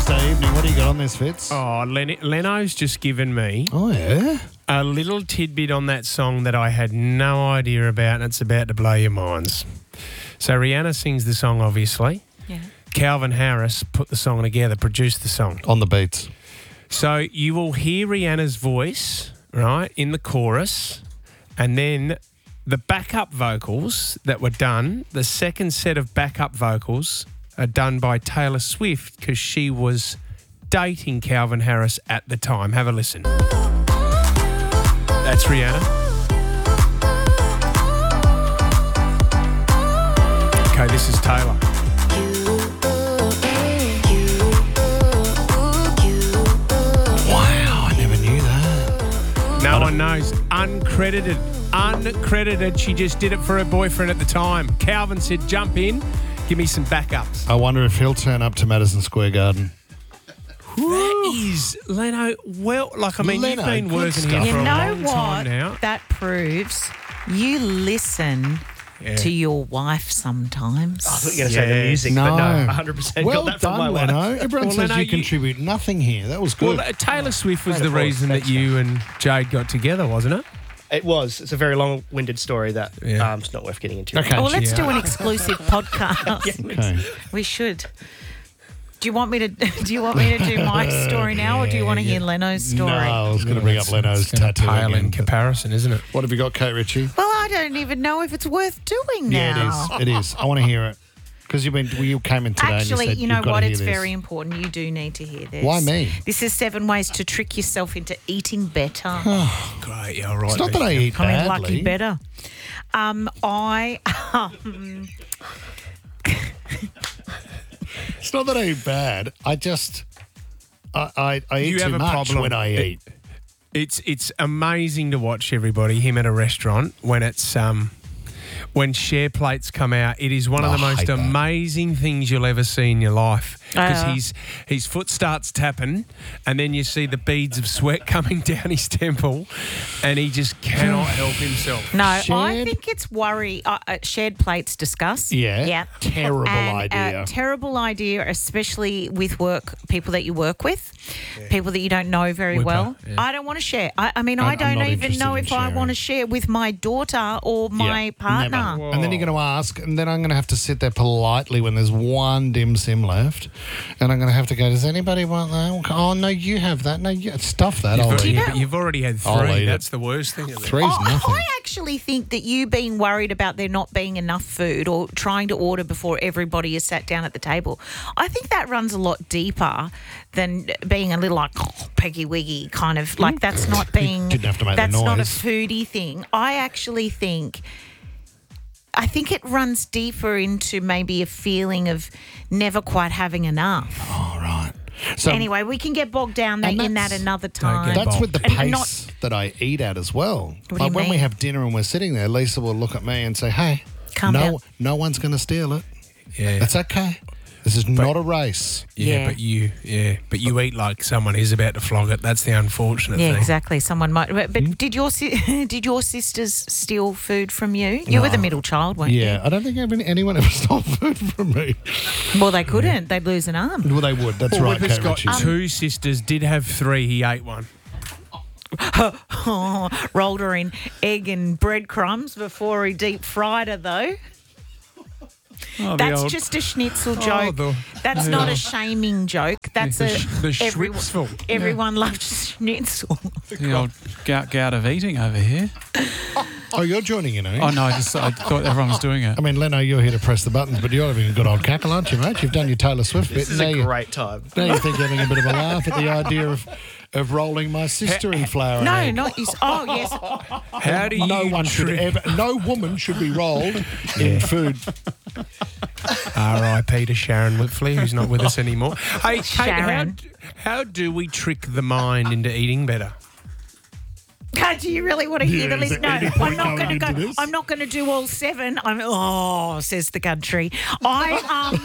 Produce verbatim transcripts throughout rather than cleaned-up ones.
Thursday evening. What do you got on this, Fitz? Oh, Len- Leno's just given me Oh, yeah? a little tidbit on that song that I had no idea about, and it's about to blow your minds. So Rihanna sings the song, obviously. Yeah. Calvin Harris put the song together, produced the song. On the beats. So you will hear Rihanna's voice, right, in the chorus, and then the backup vocals that were done, the second set of backup vocals are done by Taylor Swift because she was dating Calvin Harris at the time. Have a listen. That's Rihanna. Okay, this is Taylor. Wow, I never knew that. No one knows. Uncredited. Uncredited. She just did it for her boyfriend at the time. Calvin said, jump in, give me some backups. I wonder if he'll turn up to Madison Square Garden. That is, Leno, well, like, I mean, Leno, you've been good working stuff. here You for a know long time what now. that proves? You listen Yeah. to your wife sometimes. I thought you were going to say the Yeah. music, No. but no, one hundred percent Well got that from my done, wife. Leno. Everyone Well, says Leno, you you- contribute nothing here. That was good. Well, uh, Taylor Swift was Great the applause. reason that Thanks, you and Jade got together, wasn't it? It was. It's a very long-winded story that Yeah. um, it's not worth getting into. Okay. Well, let's Yeah. do an exclusive podcast. Okay. We should. Do you want me to? Do you want me to do my story now, or do you want to hear Leno's story? No, I was going to bring up Leno's It's gonna tattoo pale again. in comparison, isn't it? What have you got, Kate Ritchie? Well, I don't even know if it's worth doing now. Yeah, it is. It is. I want to hear it. Because you've been, well, you came in today Actually, and you said you know you've got what? to hear It's this. very important. You do need to hear this. Why me? This is seven ways to trick yourself into eating better. Great, yeah, all right. It's not that I eat I mean, badly. lucky better. Um, I um, It's not that I eat bad. I just, I, I, I eat You too have a much problem. when I It- eat. It's it's amazing to watch everybody, him at a restaurant, when it's um when share plates come out. It is one of Oh, the I most hate that. amazing things you'll ever see in your life. Because Uh. his his foot starts tapping, and then you see the beads of sweat coming down his temple, and he just cannot help himself. no, I Shared- think it's worry. Uh, uh, shared plates discuss. Yeah. yeah, Terrible And, uh, idea. terrible idea, especially with work people that you work with, people that you don't know very Whipper, well. yeah. I don't want to share. I, I mean, I'm- I I'm don't not even interested know in if I sharing. want to share with my daughter or my Yeah, partner. never. And then you're going to ask, and then I'm going to have to sit there politely when there's one dim sim left, and I'm going to have to go, does anybody want that? Oh, no, you have that. No, you stuff that. I'll You've, eat yeah, it. but you've already had I'll three. eat it. That's the worst thing. Of it. Three's I, nothing. I actually think that you being worried about there not being enough food or trying to order before everybody is sat down at the table, I think that runs a lot deeper than being a little like peggy wiggy kind of like that's not being Didn't have to make the that's not a noise. foodie thing. I actually think I think it runs deeper into maybe a feeling of never quite having enough. All right. So Anyway, we can get bogged down And in that that's- another Don't time. get that's with the And pace not- that I eat at as well. What do like you when we mean? have dinner and we're sitting there, Lisa will look at me and say, hey, Calm no, down. no one's going to steal it. Yeah. It's okay. This is not a race. Yeah, Yeah. but you, yeah, but you eat like someone is about to flog it. That's the unfortunate Yeah, thing. exactly. Someone might. But, Hmm? but did your si- did your sisters steal food from you? You were the middle child, weren't Yeah, I don't think I've been, anyone ever stole food from me. you? Well, they couldn't. They'd lose an arm. Well, they would. That's Well, right, Whipper's Kate got Ritchie. two sisters, did have three, he ate one. Oh, rolled her in egg and breadcrumbs before he deep fried her, though. Oh, the That's old- just a schnitzel Oh, joke. the- That's the- not a shaming joke. That's the, a sh- the everyone, Schwitzful. everyone loves schnitzel. the old gout, gout of eating over here. Oh, you're joining in, eh? Oh, no, I just I thought everyone was doing it. I mean, Leno, you're here to press the buttons, but you're having a good old cackle, aren't you, mate? You've done your Taylor Swift This bit. is now a you- great time. Now you think you're having a bit of a laugh at the idea of, of rolling my sister in flour. No, and egg. not his. Oh, yes. How do you No one should trick- ever, no woman should be rolled in food. R I P to Sharon Whipfley, who's not with us anymore. Hey, Kate, how, Sharon. d- how do we trick the mind into eating better? God, do you really want to hear Yeah, the is list? there No, any I'm point not going to going go. into this? I'm not going to do all seven. I'm oh, says the country. I um.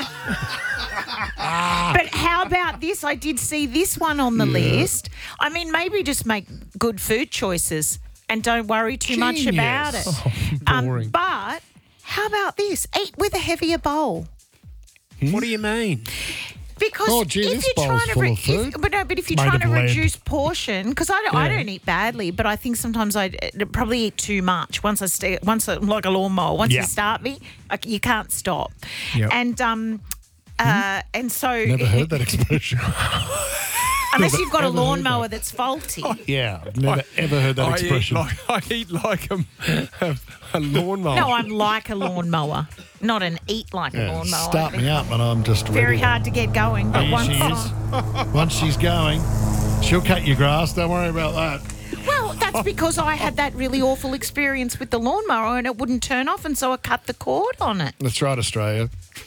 But how about this? I did see this one on the list. I mean, maybe just make good food choices and don't worry too much about it. Genius. Um, boring. but how about this? Eat with a heavier bowl. What do you mean? Because Oh, gee, if this you're bowl's trying to, full re- of food. If, but no, but if you're Made trying to of lead. reduce portion, because I don't, I Yeah. don't eat badly, but I think sometimes I uh, probably eat too much. Once I stay, once I, like a lawnmower, once Yeah. you start me, I, you can't stop. Yep. And um, uh, and so Never heard that expression. unless you've got a ever heard lawnmower that's faulty. Yeah, I've never ever heard that I expression. Eat like, I eat like a, a, a lawnmower. No, I'm like a lawnmower, not an eat like a Yeah, lawnmower. start me up and I'm just Very ready. hard to get going, but Here once she is. Once she's going, she'll cut your grass. Don't worry about that. well, that's because I had that really awful experience with the lawnmower and it wouldn't turn off, and so I cut the cord on it. That's right, Australia.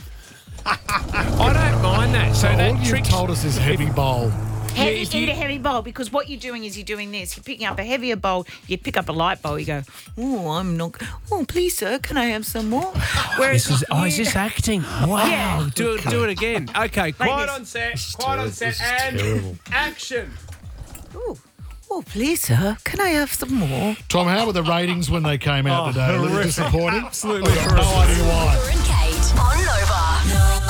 I don't mind that. So All that you've trick. told us is heavy bowl. Heavy, if eat you- a heavy bowl, because what you're doing is you're doing this. You're picking up a heavier bowl. You pick up a light bowl. You go, oh, I'm not. Oh, please, sir, can I have some more? Whereas This is, oh, is you- this acting? Wow. Yeah. Do it, do it again. Okay, quiet this. on set. Quiet on set. This is And terrible. action. Ooh. Oh, please, sir, can I have some more? Tom, how were the ratings when they came out today? A little horrific. disappointed? Absolutely I've got no idea why. Cooper and Kate on Nova.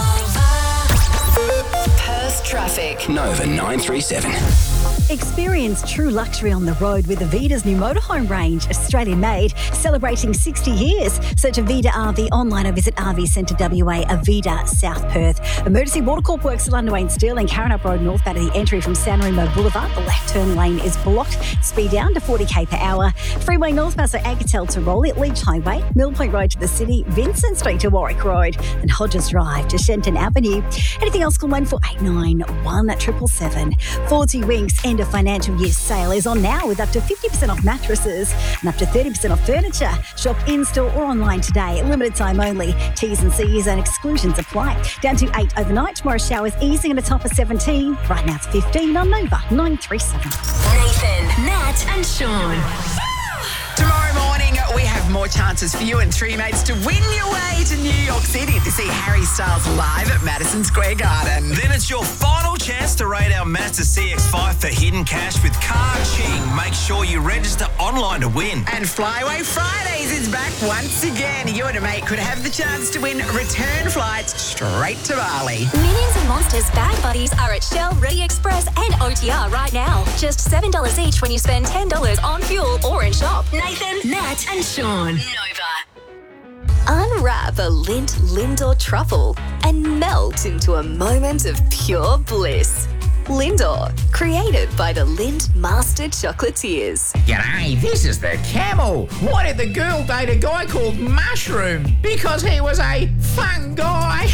Perth traffic. Nova nine three seven. Experience true luxury on the road with Avida's new motorhome range, Australian made, celebrating sixty years. Search Avida R V online or visit R V Centre W A, Avida, South Perth. Emergency watercorp works still underway in Stirling, Karrinyup Road northbound at the entry from San Remo Boulevard. The left turn lane is blocked. Speed down to forty k per hour. Freeway northbound, so Agatel to Rowley at Leach Highway, Mill Point Road to the city, Vincent Street to Warwick Road, and Hodges Drive to Shenton Avenue. Anything else, call one four eight nine one seven seven. forty Winks end of financial year sale is on now with up to fifty percent off mattresses and up to thirty percent off furniture. Shop in-store or online today. Limited time only. T's and C's and exclusions apply. Down to eight overnight. Tomorrow showers easing at a top of seventeen. Right now it's fifteen on Nova nine three seven. Nathan, Nat, and Sean. Tomorrow morning, we have more chances for you and three mates to win your way to New York City to see Harry Styles live at Madison Square Garden. Then it's your final chance to rate our Mazda C X five for hidden cash with Car Ching. Make sure you register online to win. And Flyway Fridays is back once again. You and a mate could have the chance to win return flights straight to Bali. Minions and Monsters Bag Buddies are at Shell, Ready Express, and O T R right now. Just seven dollars each when you spend ten dollars on fuel or in shop. Nathan, Nat, and Sean. Nova. Unwrap a Lindt Lindor truffle and melt into a moment of pure bliss. Lindor, created by the Lindt Master Chocolatiers. G'day, this is the Camel. Why did the girl date a guy called Mushroom? Because he was a fun guy.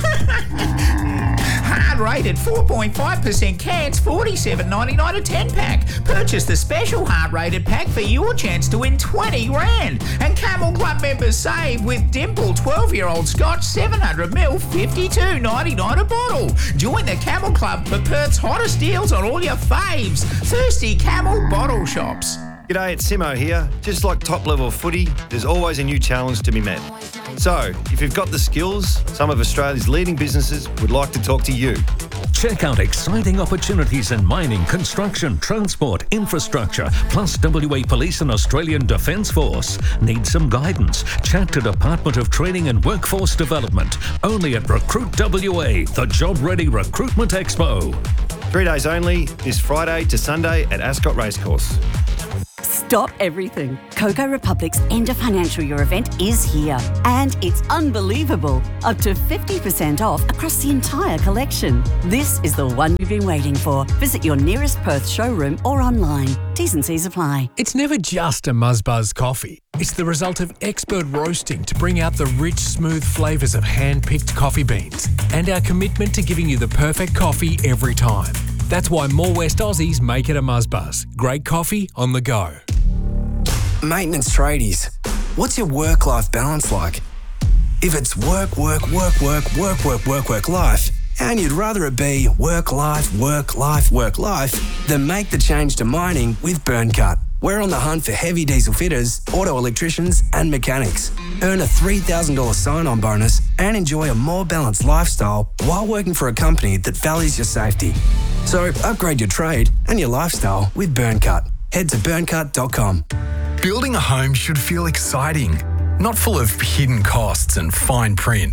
Hard rated four point five percent cans, forty-seven ninety-nine a ten pack. Purchase the special hard rated pack for your chance to win twenty grand. And Camel Club members save with Dimple twelve year old Scotch seven hundred milliliters, fifty-two ninety-nine a bottle. Join the Camel Club for Perth's hottest deals on all your faves. Thirsty Camel bottle shops. G'day, it's Simo here. Just like top level footy, there's always a new challenge to be met. So, if you've got the skills, some of Australia's leading businesses would like to talk to you. Check out exciting opportunities in mining, construction, transport, infrastructure, plus W A Police and Australian Defence Force. Need some guidance? Chat to Department of Training and Workforce Development. Only at Recruit W A, the Job Ready Recruitment Expo. Three days only, this Friday to Sunday at Ascot Racecourse. Stop everything. Coco Republic's End of Financial Year event is here. And it's unbelievable. Up to fifty percent off across the entire collection. This is the one you've been waiting for. Visit your nearest Perth showroom or online. T's and C's apply. It's never just a Muzzbuzz coffee. It's the result of expert roasting to bring out the rich, smooth flavours of hand-picked coffee beans. And our commitment to giving you the perfect coffee every time. That's why more West Aussies make it a Muzzbuzz. Great coffee on the go. Maintenance tradies, what's your work-life balance like? If it's work, work, work, work, work, work, work, work, life, and you'd rather it be work, life, work, life, work, life, then make the change to mining with BurnCut. We're on the hunt for heavy diesel fitters, auto electricians, and mechanics. Earn a three thousand dollars sign-on bonus and enjoy a more balanced lifestyle while working for a company that values your safety. So upgrade your trade and your lifestyle with BurnCut. Head to burn cut dot com. Building a home should feel exciting, not full of hidden costs and fine print.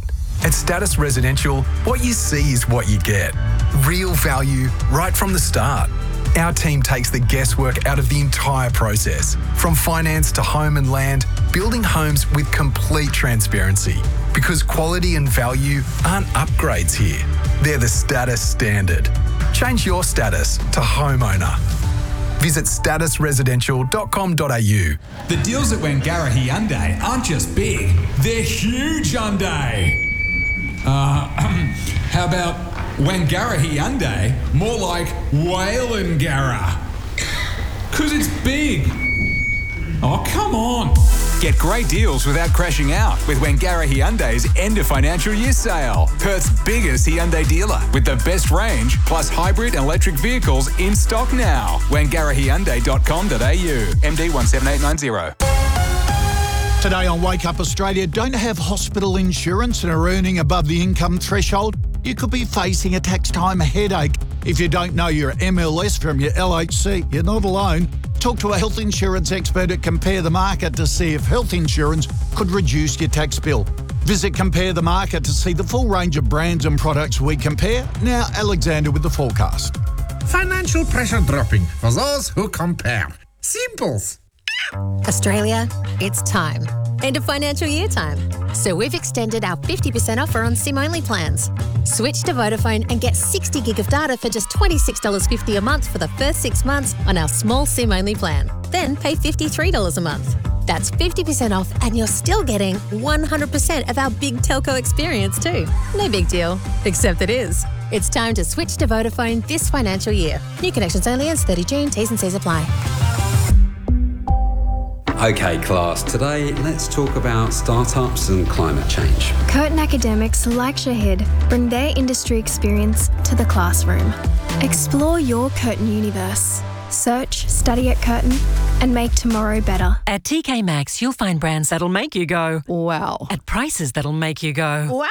At Status Residential, what you see is what you get. Real value right from the start. Our team takes the guesswork out of the entire process, from finance to home and land, building homes with complete transparency. Because quality and value aren't upgrades here, they're the Status standard. Change your status to homeowner. Visit status residential dot com dot a u. The deals at Wangarahi Hyundai aren't just big, they're huge Hyundai. Uh, how about Wangarahi Hyundai, more like Whalengara? Because it's big. Oh, come on. Get great deals without crashing out with Wangarahi Hyundai's end of financial year sale. Perth's biggest Hyundai dealer with the best range plus hybrid and electric vehicles in stock now. wangarahi hyundai dot com dot a u. M D one seven eight nine zero. Today on Wake Up Australia, don't have hospital insurance and are earning above the income threshold? You could be facing a tax time headache. If you don't know your M L S from your L H C, you're not alone. Talk to a health insurance expert at Compare the Market to see if health insurance could reduce your tax bill. Visit Compare the Market to see the full range of brands and products we compare. Now, Alexander with the forecast. Financial pressure dropping for those who compare. Simples. Australia, it's time. End of financial year time. So we've extended our fifty percent offer on SIM-only plans. Switch to Vodafone and get sixty gig of data for just twenty-six dollars fifty a month for the first six months on our small SIM-only plan. Then pay fifty-three dollars a month. That's fifty percent off and you're still getting one hundred percent of our big telco experience too. No big deal, except it is. It's time to switch to Vodafone this financial year. New connections only ends thirty June. T's and C's apply. Okay, class, today let's talk about startups and climate change. Curtin academics like Shahid bring their industry experience to the classroom. Explore your Curtin universe. Search, study at Curtin, and make tomorrow better. At T K Maxx, you'll find brands that'll make you go, wow. At prices that'll make you go, wow.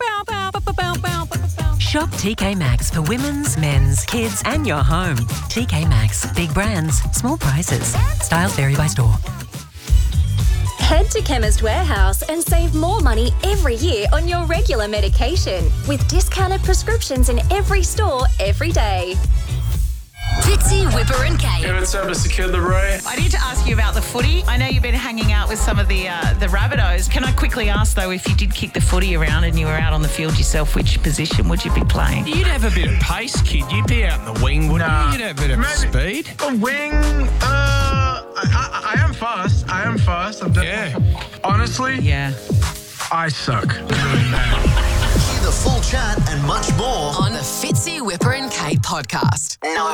Shop T K Maxx for women's, men's, kids, and your home. T K Maxx. Big brands, small prices. Styles vary by store. Head to Chemist Warehouse and save more money every year on your regular medication with discounted prescriptions in every store every day. Fitzy, Whipper and Kate. Yeah, it's time to secure the row. I need to ask you about the footy. I know you've been hanging out with some of the uh, the Rabbitohs. Can I quickly ask, though, if you did kick the footy around and you were out on the field yourself, which position would you be playing? You'd have a bit of pace, kid. You'd be out in the wing, wouldn't Nah. you? You'd have a bit of Maybe speed. A wing, uh, I, I, I am fast. I am fast. I'm definitely. Yeah. Honestly, yeah. I suck. Hear the full chat and much more On the Fitzy, Whipper and Kate podcast. Nova.